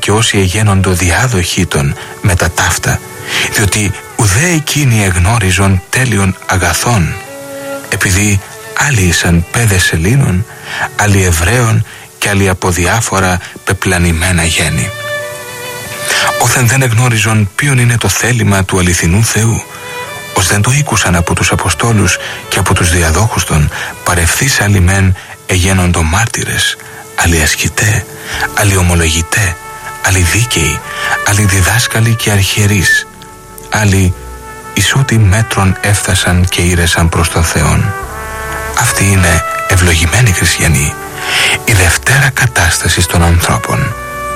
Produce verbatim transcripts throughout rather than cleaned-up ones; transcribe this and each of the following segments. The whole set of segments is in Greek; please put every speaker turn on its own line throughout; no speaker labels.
και όσοι εγένοντο διάδοχοι των με τα ταύτα, διότι ουδέ εκείνοι εγνώριζον τέλειων αγαθών, επειδή άλλοι ήσαν παιδες Ελλήνων, άλλοι Εβραίων και άλλοι από διάφορα πεπλανημένα γέννη. Όθεν δεν εγνώριζον ποιον είναι το θέλημα του αληθινού Θεού, ως δεν το ήκουσαν από τους Αποστόλους και από τους διαδόχους των, παρευθείς άλλοι μεν εγένοντο μάρτυρες, άλλοι ασκητέ, άλλοι ομολογητέ, άλλοι δίκαιοι, άλλοι διδάσκαλοι και αρχιερείς, άλλοι εις ό,τι μέτρων έφτασαν και ήρεσαν προς τον Θεόν. Αυτή είναι ευλογημένοι χριστιανοί, η δευτέρα κατάσταση των ανθρώπων.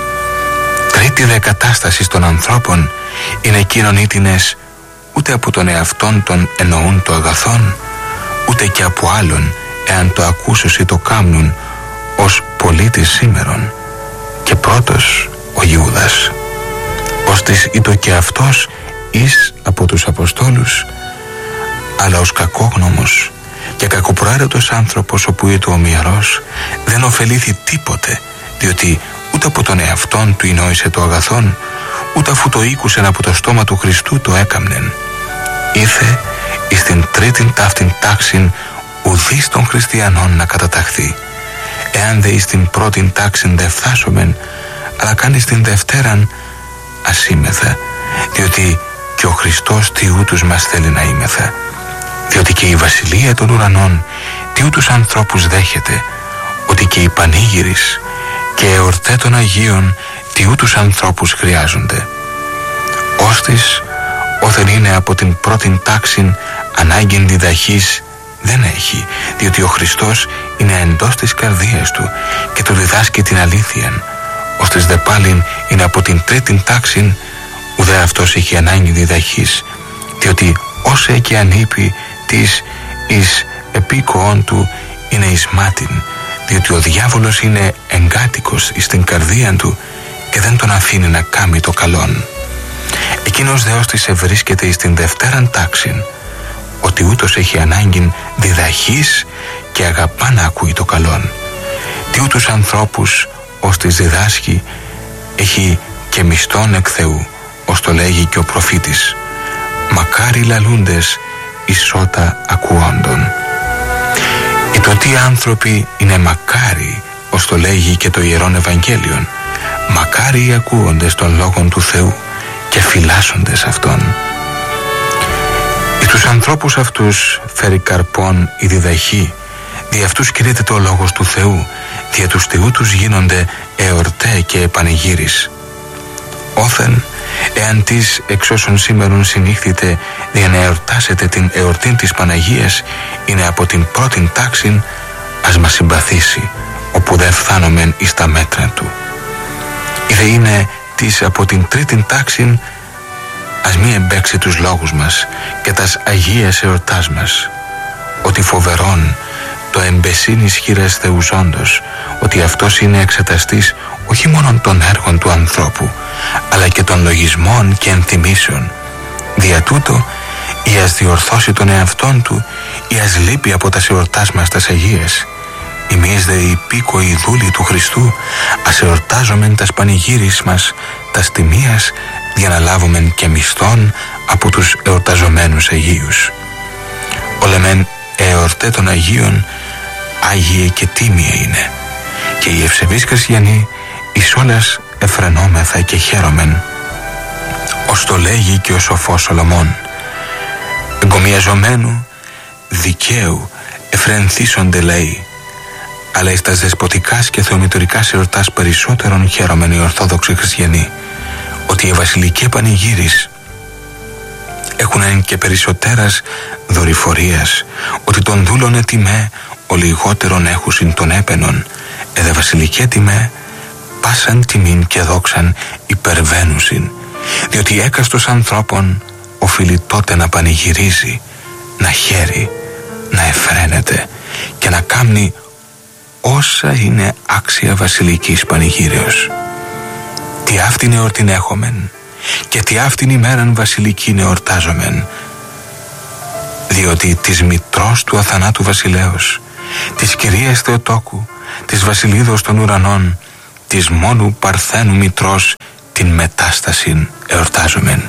Τρίτη δε κατάσταση των ανθρώπων είναι εκείνον ήτινες ούτε από τον εαυτόν τον εννοούν το αγαθόν, ούτε και από άλλον εάν το ακούσους ή το κάμνουν, ως πολίτης σήμερον. Και πρώτος ο Ιούδας, ώστις ήτο και αυτός εις από τους Αποστόλους, αλλά ως κακόγνωμος και κακοπροαίρετος άνθρωπος, όπου ήτο ομοιαρός, δεν ωφελήθη τίποτε, διότι ούτε από τον εαυτόν του ενόησε το αγαθόν, ούτε αφού το ήκουσεν από το στόμα του Χριστού το έκαμνεν. Ήθε εις την τρίτην ταύτην τάξην ουδείς των χριστιανών να καταταχθεί. Εάν δε εις την πρώτην τάξην δε φτάσομεν, αλλά κάνεις την δευτέραν ασήμεθα, διότι και ο Χριστός τι ούτους μας θέλει να είμεθα. Διότι και η βασιλεία των ουρανών τι ούτους ανθρώπους δέχεται, ότι και οι πανήγυρις και εορτέ των Αγίων τι ούτους ανθρώπους χρειάζονται. Ώστις όθεν είναι από την πρώτην τάξην ανάγκην διδαχής δεν έχει, διότι ο Χριστός είναι εντός της καρδίας του και του διδάσκει την αλήθειαν. Ώστις δε πάλιν είναι από την τρίτην τάξην, ουδέ αυτός έχει ανάγκη διδαχής, διότι όσα και αν είπε της εις επίκοον του είναι εις μάτιν, διότι ο διάβολος είναι εγκάτοικος εις την καρδία του και δεν τον αφήνει να κάνει το καλόν. Εκείνος δε ώστις ευρίσκεται εις την δευτέραν τάξην, ότι ούτως έχει ανάγκην διδαχής και αγαπά να ακούει το καλόν. Τι ούτους ανθρώπους ώστις διδάσκει έχει και μισθόν εκ Θεού, ως το λέγει και ο προφήτης. Μακάρι λαλούντες ισότα ακουόντων. Οι τωτοί άνθρωποι είναι μακάρι, ως το λέγει και το Ιερόν Ευαγγέλιον. Μακάρι οι ακούοντες των λόγων του Θεού και φυλάσσοντες αυτόν. Εις τους ανθρώπους αυτούς φέρει καρπόν η διδαχή, δι' αυτούς κηρύττεται το λόγος του Θεού, δια τους Θεού τους γίνονται εορτέ και επανηγύρις. Όθεν, εάν της εξ όσων σήμερον συνήχθητε για να εορτάσετε την εορτήν της Παναγίας, είναι από την πρώτην τάξην, ας μας συμπαθήσει, όπου δεν φθάνομεν εις τα μέτρα του. Είδε είναι της από την τρίτην τάξην, ας μη εμπέξει τους λόγους μας και τας Αγίες εορτάς μας, ότι φοβερόν το εμπεσίν ισχυρές Θεουζόντος, ότι αυτός είναι εξεταστής όχι μόνον των έργων του ανθρώπου, αλλά και των λογισμών και ενθυμίσεων. Δια τούτο, ή ας διορθώσει τον εαυτόν του, ή ας λείπει από τα εορτάς μας τας Αγίες. Εμείς δε οι υπήκοοι δούλοι του Χριστού, ας εορτάζομεν τας πανηγύρις μας, τας τιμίας, για να λάβομεν και μισθόν από τους εορταζομένους Αγίους. Όλεμεν εορτέ των Αγίων, Άγιε και τίμια είναι, και οι ευσεβείς χριστιανοί εις όλας εφρενόμεθα και χαίρομεν. Ως το λέγει και ο σοφός Σολομών, εγκομιαζομένου δικαίου εφρενθήσονται λέει, αλλά εις τας δεσποτικάς και θεομητορικάς εορτάς περισσότερον χαίρομεν οι Ορθόδοξοι χριστιανοί, ότι οι βασιλικοί πανηγύρις έχουν και περισσότερας δορυφορίας, ότι τον δούλον ετιμέ ο λιγότερον έχουσιν τον έπαινον, εδε βασιλικέ τιμέ πάσαν τιμήν και δόξαν υπερβαίνουσιν, διότι έκαστος ανθρώπων οφείλει τότε να πανηγυρίζει, να χαίρει, να εφραίνεται και να κάμνει όσα είναι άξια βασιλικής πανηγύρεως. Τι αυτήν εορτήν έχομεν και τι αυτήν ημέραν βασιλικήν εορτάζομεν, διότι της μητρός του αθανάτου βασιλέως, της κυρίας Θεοτόκου, της βασιλίδος των ουρανών της μόνου παρθένου μητρός την μετάστασιν εορτάζομεν.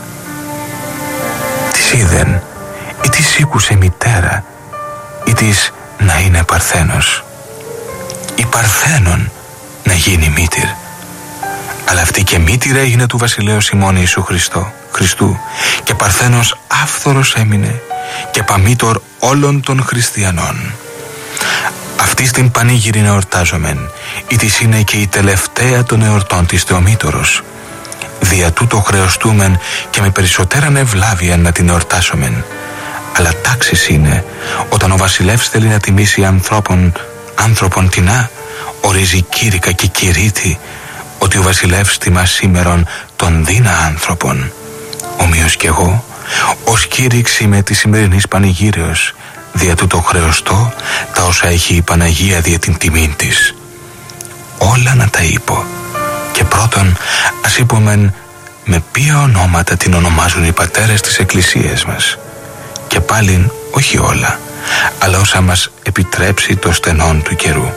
Της είδεν ή της ήκουσε μητέρα ή της να είναι παρθένος, ή παρθένον να γίνει μήτηρ. Αλλά αυτή και μήτηρ έγινε του βασιλέως ημών Ιησού Χριστό, Χριστού, και παρθένος άφθορος έμεινε και παμήτωρ όλων των χριστιανών. Αυτή στην πανήγυριν εορτάζομεν, ή της είναι και η τελευταία των εορτών της Θεομήτωρος. Δια τούτο χρεωστούμεν και με περισσότεραν ευλάβεια να την εορτάσομεν. Αλλά τάξης είναι, όταν ο βασιλεύς θέλει να τιμήσει ανθρώπων, άνθρωπον τινά, ορίζει κήρυκα και κηρύττει ότι ο βασιλεύς τιμά σήμερον τον δίνα άνθρωπον. Ομοίως κι εγώ, ως κήρυξη με τη σημερινής πανηγύρεως, δια τούτο χρεωστώ τα όσα έχει η Παναγία δια την τιμήν της. Όλα να τα είπω. Και πρώτον, ας είπομεν με ποια ονόματα την ονομάζουν οι πατέρες της Εκκλησίας μας. Και πάλιν όχι όλα, αλλά όσα μας επιτρέψει το στενόν του καιρού.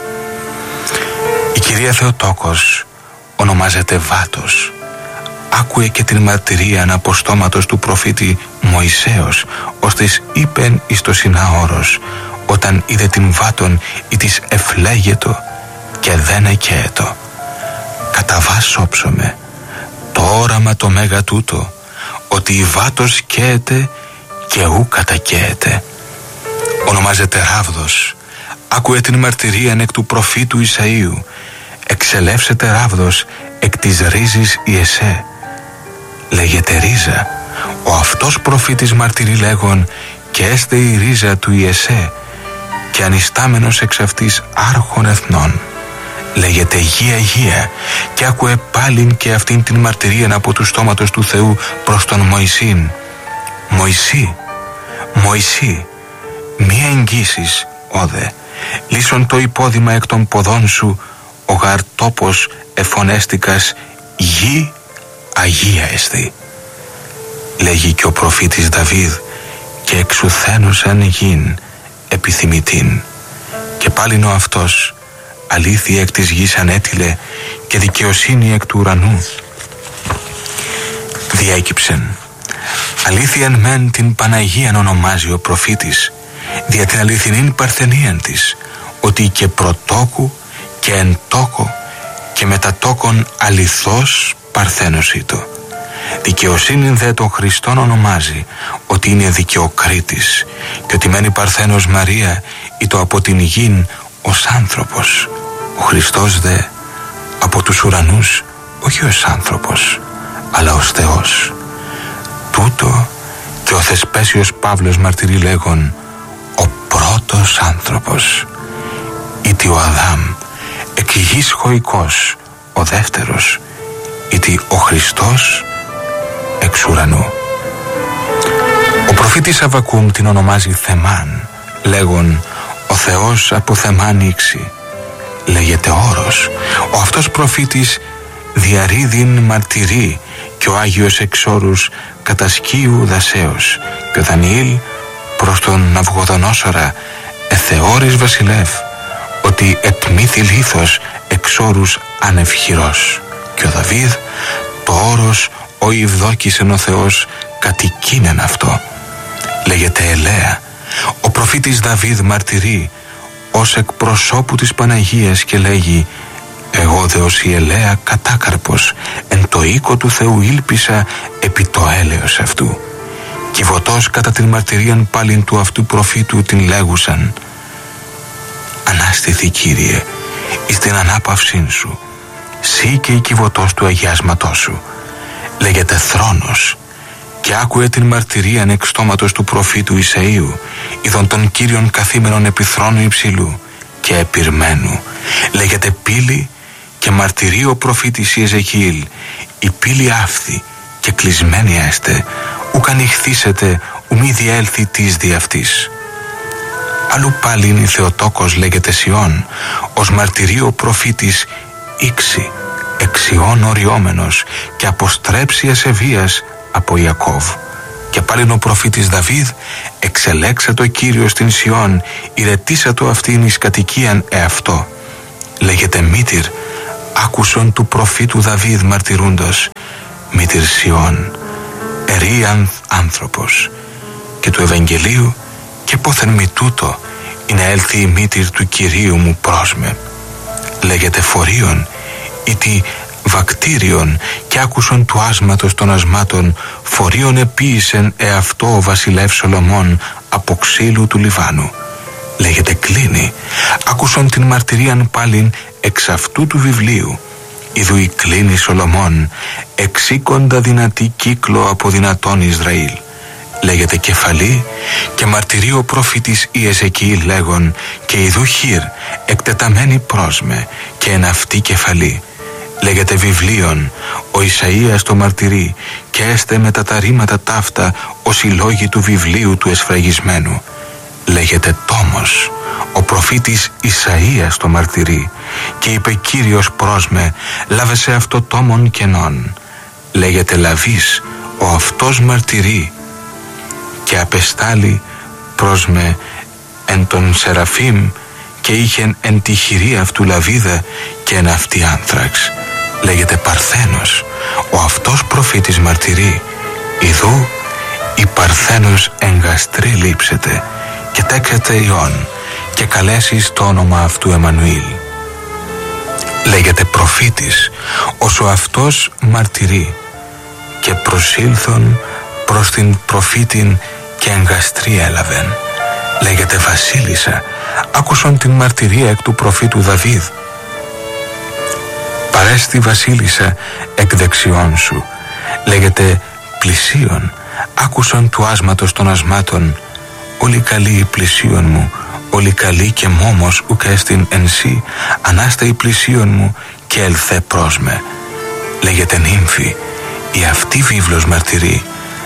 Η κυρία Θεοτόκος ονομάζεται Βάτος. Άκουε και την μαρτυρίαν από στόματος του προφήτη Μωυσέως, ως της είπεν εις το Συνάωρος, όταν είδε την Βάτον ή της εφλέγετο και δεν εκαίετο. Κατά βάς όψομαι το όραμα το μέγα τούτο, ότι η Βάτος καίεται και ου κατακαίεται. Ονομάζεται Ράβδος. Άκουε την μαρτυρίαν εκ του προφήτου Ισαΐου, εξελεύσεται Ράβδος εκ της ρίζης Ιεσέ. Λέγεται ρίζα, ο αυτός προφήτης μαρτυρεί λέγον, και έστε η ρίζα του Ιεσέ, και ανιστάμενος εξ αυτής άρχων εθνών. Λέγεται Γεία Γεία, και άκουε πάλιν και αυτήν την μαρτυρίαν από του στόματος του Θεού προς τον Μωυσήν. Μωυσή, Μωυσή, μη εγγύσεις, όδε, λύσον το υπόδημα εκ των ποδών σου, ο γαρ τόπος εφωνέστηκας γη Αγία εστι. Λέγει και ο προφήτης Δαβίδ, και εξουθένωσαν γην επιθυμητήν. Και πάλιν ο αυτός αλήθεια εκ της γης ανέτειλε και δικαιοσύνη εκ του ουρανού διέκυψεν. Αλήθειαν μεν την Παναγίαν ονομάζει ο προφήτης, δια την αληθινήν παρθενίαν της, ότι και πρωτόκου και εν τόκο και μετατόκον αληθώς παρθένος ήτο. Δικαιοσύνην δε των Χριστών ονομάζει, ότι είναι δικαιοκρίτης, και ότι μένει παρθένος Μαρία ήτο από την γην ως άνθρωπος. Ο Χριστός δε από τους ουρανούς όχι ως άνθρωπος, αλλά ως Θεός. Τούτο και ο Θεσπέσιος Παύλος μαρτυρεί λέγον, ο πρώτος άνθρωπος. Ήτι ο Αδάμ εκ γης χωικός, ο δεύτερος, ήτι ο Χριστός εξ ουρανού. Ο προφήτης Αββακούμ την ονομάζει Θεμάν, λέγον, ο Θεός από Θεμάν ήξη. Λέγεται όρος. Ο αυτός προφήτης διαρρήδην μαρτυρεί, και ο Άγιος εξόρους κατασκίου δασέως, και ο Δανιήλ προς τον Ναβουχοδονόσορα εθεώρης βασιλεύ, ότι ετμήθη λίθος εξόρους ανευχηρός. Και ο Δαβίδ το όρος ο Ιβδόκησεν ο Θεός κατοικίνεν αυτό. Λέγεται Ελέα. Ο προφήτης Δαβίδ μαρτυρεί ως εκπροσώπου της Παναγίας και λέγει, εγώ δε ως η Ελέα κατάκαρπος εν το οίκο του Θεού ήλπισα επί το έλεος αυτού. Κιβωτός κατά την μαρτυρίαν πάλιν του αυτού προφήτου την λέγουσαν, ανάστηθη Κύριε εις την ανάπαυσήν σου, σύ και η κιβωτός του αγιάσματός σου. Λέγεται θρόνος. Και άκουε την μαρτυρίαν εξ στόματος του προφήτου Ισαΐου, είδον τον Κύριον καθήμενον επί θρόνου υψηλού και επιρμένου. Λέγεται πύλη, και μαρτυρεί ο προφήτης Ιεζεκιήλ, η πύλη άφθη και κλεισμένη έστε, ουκ ανοιχθήσετε, ου μη διέλθει της δι' αυτής. Αλλού πάλιν η Θεοτόκος λέγεται Σιών, ως μαρτυρεί ο προφήτης Ήξη, εξιών οριόμενος και αποστρέψει ασεβίας από Ιακώβ. Και πάλιν ο προφήτης Δαβίδ εξελέξε το Κύριο στην Σιών, ηρετήσα το αυτήν εις κατοικίαν εαυτό. Λέγεται μήτηρ άκουσον του προφήτου Δαβίδ μαρτυρούντος, μήτηρ Σιών, ερή άνθρωπος, και του Ευαγγελίου, και πόθεν μη τούτο είναι έλθει η μήτηρ του Κυρίου μου πρόσμε. Λέγεται φορείων ή τι βακτήριον, και άκουσον του άσματος των ασμάτων, φορείων επίησεν εαυτό ο βασιλεύς Σολομών από ξύλου του Λιβάνου. Λέγεται κλίνη, άκουσον την μαρτυρίαν πάλιν εξ αυτού του βιβλίου. Ιδού η κλίνη Σολομών, εξήκοντα δυνατή κύκλο από δυνατόν Ισραήλ. Λέγεται κεφαλή, και μαρτυρεί ο προφήτης Ιεζεκιήλ λέγον, και ιδού χείρ εκτεταμένη πρόσμε, και εν αυτή κεφαλή. Λέγεται βιβλίον, ο Ισαΐας το μαρτυρεί, και έστε μετά τα ρήματα ταύτα ως οι λόγοι του βιβλίου του εσφραγισμένου. Λέγεται τόμος, ο προφήτης Ισαΐας το μαρτυρεί, και είπε Κύριος πρόσμε, λάβε σε αυτό τόμον κενών. Λέγεται λαβής, ο αυτός μαρτυρεί, και απεστάλει πρόσμε εν τον Σεραφείμ, και είχεν εν τη χειρή αυτού λαβίδα, και εν αυτή άνθραξ. Λέγεται Παρθένος, ο αυτός προφήτης μαρτυρεί, ιδού η Παρθένος εγκαστρή λείψεται, και τέξεται ιών, και καλέσεις το όνομα αυτού Εμμανουήλ. Λέγεται προφήτης, όσο αυτός μαρτυρεί, και προσήλθον προς την προφήτην, και εγκαστρή έλαβεν. Λέγεται βασίλισσα, άκουσον την μαρτυρία εκ του προφήτου Δαβίδ. Παρέστη βασίλισσα εκ δεξιών σου. Λέγεται πλησίον, άκουσον του άσματος των ασμάτων. Όλοι καλοί πλησίον μου, όλοι καλοί και μόμος ουκ έστιν εν σύ, ανάστα η πλησίον μου, και ελθέ πρόσμε. Λέγεται νύμφη, η αυτή βίβλος μαρτυρεί.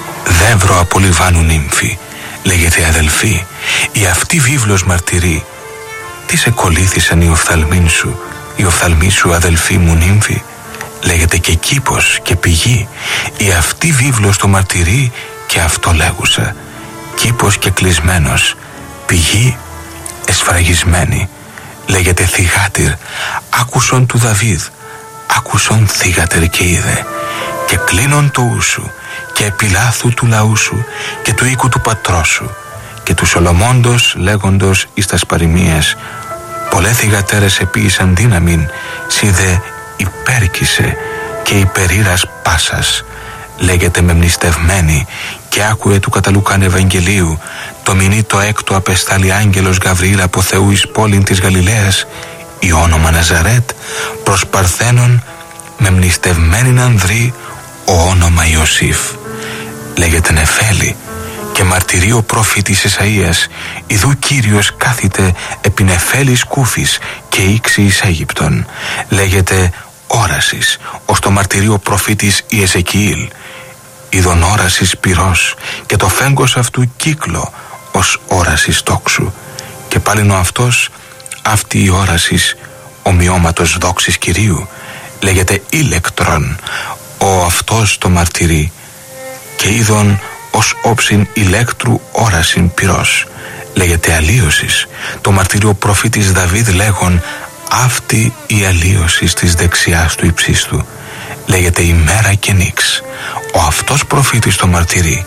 Δεύρο από Λιβάνου νύμφη. Λέγεται αδελφή, η αυτή βίβλος μαρτυρεί. Τι σε κολλήθησαν οι οφθαλμήν σου, οι οφθαλμοί σου αδελφοί μου νύμφη. Λέγεται και κήπος και πηγή, η αυτή βίβλος το μαρτυρεί, και αυτό λέγουσα. Κήπος και κλεισμένος, πηγή εσφραγισμένη. Λέγεται θυγάτηρ, άκουσον του Δαβίδ, άκουσον θυγάτηρ και είδε. Και κλείνον το ούσου, και επιλάθου του λαού σου, και του οίκου του πατρός σου, και του Σολομώντος λέγοντος εις τας παροιμίες, πολλέ θυγατέρες επίησαν δύναμην, σι δε υπέρκησε, και υπερήρας πάσας. Λέγεται μεμνηστευμένη, και άκουε του κατά Λουκάν Ευαγγελίου, το μηνύ το έκτο απεστάλει άγγελος Γαβριήλ από Θεού εις πόλην της Γαλιλαίας, η όνομα Ναζαρέτ, προς Παρθένων μεμνηστευμένην ανδρή, ο όνομα Ιωσήφ. Λέγεται Νεφέλη, και μαρτυρεί ο προφήτης Ισαΐας, ιδού Κύριος κάθεται επί Νεφέλης κούφης, και ήξη εις Αίγυπτον. Λέγεται όρασης, ως το μαρτυρεί ο προφήτης Ιεζεκιήλ, ειδον όρασης πυρός, και το φέγγος αυτού κύκλο, ως όρασης τόξου. Και πάλιν ο αυτός, αυτή η όρασης ομοιώματος δόξης Κυρίου. Λέγεται ηλεκτρον, ο αυτός το μαρτυρεί, και είδον ως όψιν ηλέκτρου όρασιν πυρός. Λέγεται αλλίωσης, το μαρτυρεί ο προφήτης Δαβίδ λέγον, αυτή η αλλίωση της δεξιάς του υψίστου. Λέγεται ημέρα και νύξ, ο αυτός προφήτης το μαρτυρεί.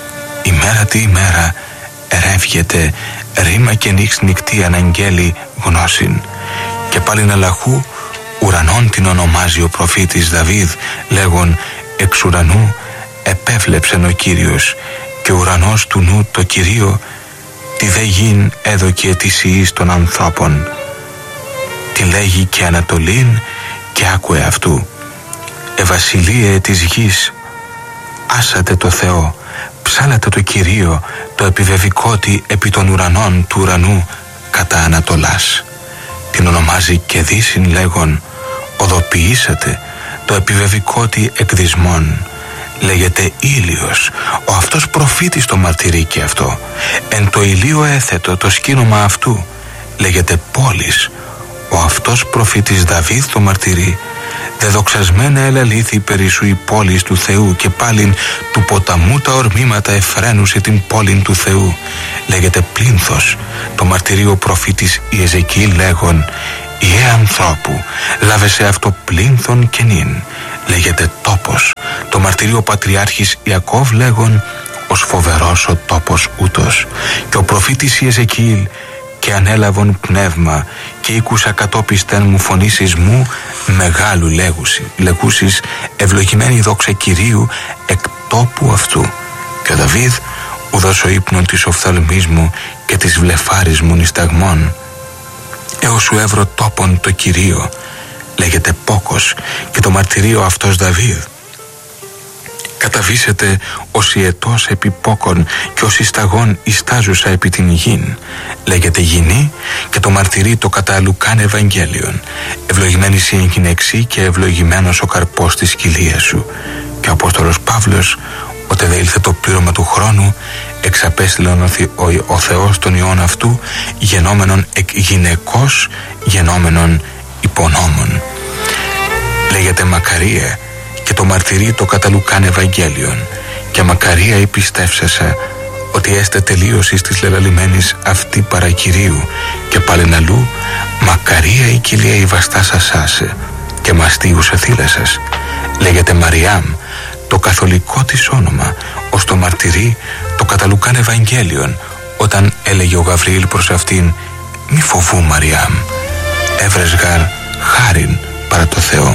Ημέρα τη ημέρα ερεύγεται, ρήμα και νύξ νυκτή αναγγέλει γνώσιν. Και πάλιν αλαχού ουρανών την ονομάζει ο προφήτης Δαβίδ, λέγον εξ ουρανού επέβλεψεν ο Κύριος, και ουρανός του νου το Κυρίο, τη δε γην έδωκε ετησιής των ανθρώπων. Τη λέγει και Ανατολήν, και άκουε αυτού. Ευασιλείε της γης, άσατε το Θεό, ψάλατε το Κυρίο, το επιβεβικότι επί των ουρανών του ουρανού κατά Ανατολάς. Την ονομάζει και δύσιν λέγον, οδοποιήσατε το επιβεβικότι εκδισμών. Λέγεται ήλιος, ο αυτός προφήτης το μαρτυρεί και αυτό. Εν το ηλίο έθετο το σκήνομα αυτού. Λέγεται πόλης, ο αυτός προφήτης Δαβίδ το μαρτυρεί. Δεδοξασμένα ελαλήθη περί σου η πόλης του Θεού, και πάλιν του ποταμού τα ορμήματα εφραίνουσε την πόλην του Θεού. Λέγεται πλίνθος, το μαρτυρεί ο προφήτης Ιεζεκιήλ λέγον, Ιε ανθρώπου, λάβεσαι αυτό πλήνθον και νυν, λέγεται τόπος, το μαρτυρίο Πατριάρχης Ιακώβ λέγον, ως φοβερός ο τόπος ούτος, και ο προφήτης Ιεζεκιήλ, και ανέλαβον πνεύμα, και ήκουσα κατόπιστεν μου φωνή σεισμού, μεγάλου λέγουσι, λέγουσις ευλογημένη δόξα Κυρίου εκ τόπου αυτού. Και ο Δαβίδ, ουδός ο ύπνον της οφθαλμής μου και της βλεφάρης μου νησταγμών, έως σου έβρω τόπον το Κυρίο, λέγεται πόκος, και το μαρτυρίο αυτός Δαβίδ. Καταβήσετε ως ιετός επί πόκον και ως ισταγών ιστάζουσα επί την γην, λέγεται γυνή, και το μαρτυρεί το κατά Λουκάν Ευαγγέλιον. Ευλογημένη σύ εν γυναίξη και ευλογημένος ο καρπός της κοιλίας σου. Και ο Απόστολος Παύλος, ότε δε ήλθε το πλήρωμα του χρόνου, εξαπέστειλον ο, ο, ο Θεός τον Υιόν αυτού, γενόμενον εκ γυναικός, γενόμενον υπονόμων. Λέγεται Μακαρία, και το μαρτυρεί το κατά Λουκάν Ευαγγέλιον. Και Μακαρία επιστεύσασα ότι έστε τελείωση της λελαλημένης αυτή παρακυρίου, και πάλιν αλλού Μακαρία η κοιλία η βαστάσα σάσε, και μαστίουσα θύλασας. Λέγεται Μαριάμ, το καθολικό της όνομα, ως το μαρτυρεί το κατά Λουκάν Ευαγγέλιον, όταν έλεγε ο Γαβριήλ προς αυτήν, μη φοβού Μαριάμ, έβρες γαρ χάριν παρά το Θεό.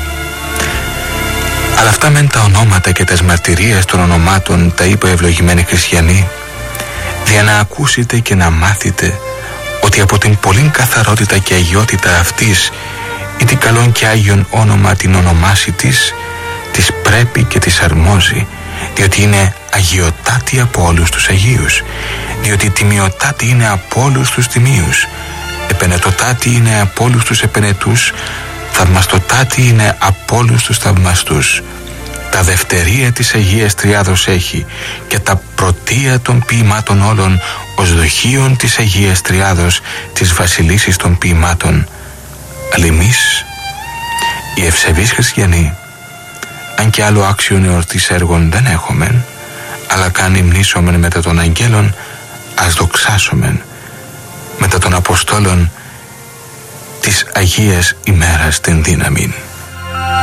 Αλλά αυτά μεν τα ονόματα και τας μαρτυρίες των ονομάτων τα είπε ευλογημένοι χριστιανοί, δια να ακούσετε και να μάθετε ότι από την πολλήν καθαρότητα και αγιότητα αυτής ή την καλόν και άγιον όνομα την ονομάσει της, της πρέπει και της αρμόζει, διότι είναι αγιοτάτη από όλους τους Αγίους, διότι τιμιοτάτη είναι από όλους τους τιμίους, επενετοτάτη είναι από όλους τους επενετούς, θαυμαστοτάτη είναι από όλους τους θαυμαστούς. Τα δευτερία της Αγίας Τριάδος έχει, και τα πρωτεία των ποιημάτων όλων ως δοχείων της Αγίας Τριάδος της βασιλίσης των ποιημάτων. Αλλά εμείς, οι ευσεβείς χριστιανοί, αν και άλλο άξιον εορτής έργων δεν έχομεν, αλλά καν υμνήσομεν μετά των αγγέλων, ας δοξάσομεν μετά των Αποστόλων της Αγίας ημέρας την δύναμην.